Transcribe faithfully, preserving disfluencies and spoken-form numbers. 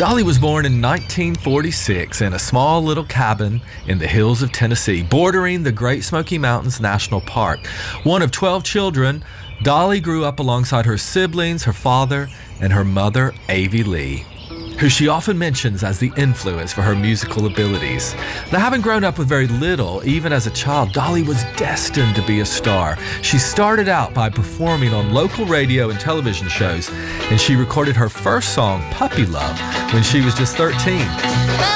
Dolly was born in nineteen forty-six in a small little cabin in the hills of Tennessee, bordering the Great Smoky Mountains National Park. One of twelve children, Dolly grew up alongside her siblings, her father, and her mother, Avie Lee, who she often mentions as the influence for her musical abilities. Now, having grown up with very little, even as a child, Dolly was destined to be a star. She started out by performing on local radio and television shows, and she recorded her first song, Puppy Love, when she was just thirteen.